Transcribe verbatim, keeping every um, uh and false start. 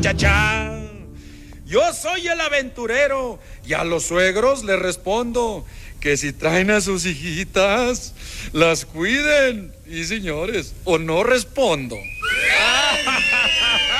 Cha-cha. Yo soy el aventurero y a los suegros les respondo que si traen a sus hijitas, las cuiden. Y señores, o no respondo.